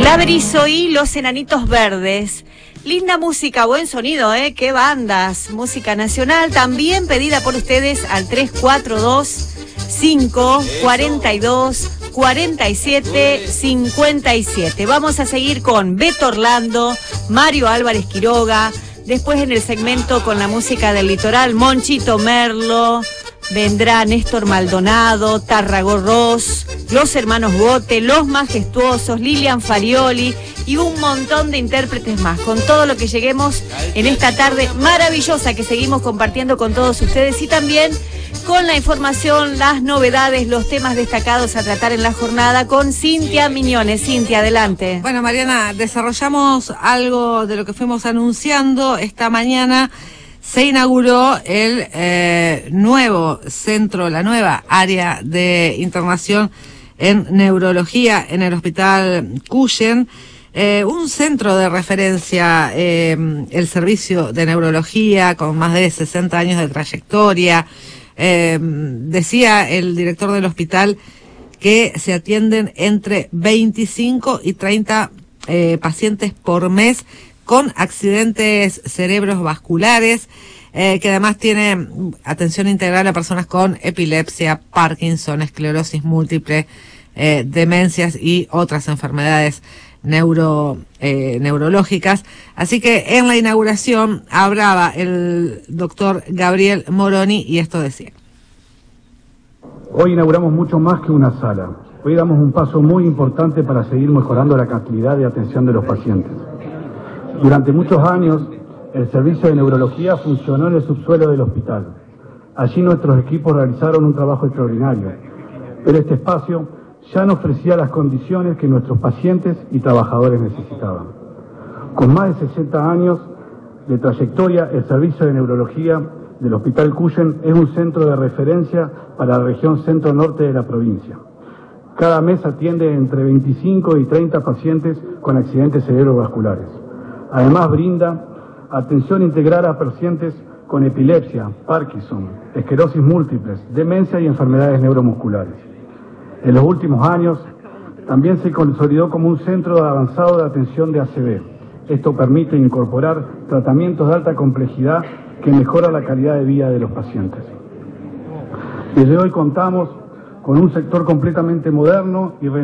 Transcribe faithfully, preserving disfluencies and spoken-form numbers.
La Berizo y Los Enanitos Verdes. Linda música, buen sonido, ¿eh? Qué bandas. Música nacional, también pedida por ustedes al tres cuatro dos, cinco cuatro dos, cuatro siete cinco siete. Vamos a seguir con Beto Orlando, Mario Álvarez Quiroga. Después en el segmento con la música del litoral, Monchito Merlo. Vendrá Néstor Maldonado, Tárrago Ross, Los Hermanos Bote, Los Majestuosos, Lilian Farioli y un montón de intérpretes más. Con todo lo que lleguemos en esta tarde maravillosa que seguimos compartiendo con todos ustedes y también con la información, las novedades, los temas destacados a tratar en la jornada con Cintia Miñones. Cintia, adelante. Bueno, Mariana, desarrollamos algo de lo que fuimos anunciando esta mañana. Se inauguró el eh, nuevo centro, la nueva área de internación en neurología en el Hospital Cuyen, eh, un centro de referencia, eh, el servicio de neurología con más de sesenta años de trayectoria. Eh, decía el director del hospital que se atienden entre veinticinco y treinta eh, pacientes por mes con accidentes cerebrovasculares, eh, que además tiene atención integral a personas con epilepsia, Parkinson, esclerosis múltiple, eh, demencias y otras enfermedades neuro eh, neurológicas. Así que en la inauguración hablaba el doctor Gabriel Moroni y esto decía. Hoy inauguramos mucho más que una sala. Hoy damos un paso muy importante para seguir mejorando la calidad de atención de los pacientes. Durante muchos años, el servicio de neurología funcionó en el subsuelo del hospital. Allí nuestros equipos realizaron un trabajo extraordinario, pero este espacio ya no ofrecía las condiciones que nuestros pacientes y trabajadores necesitaban. Con más de sesenta años de trayectoria, el servicio de neurología del Hospital Cuyen es un centro de referencia para la región centro-norte de la provincia. Cada mes atiende entre veinticinco y treinta pacientes con accidentes cerebrovasculares. Además brinda atención integral a pacientes con epilepsia, Parkinson, esclerosis múltiples, demencia y enfermedades neuromusculares. En los últimos años también se consolidó como un centro avanzado de atención de A C V. Esto permite incorporar tratamientos de alta complejidad que mejoran la calidad de vida de los pacientes. Desde hoy contamos con un sector completamente moderno y renovado.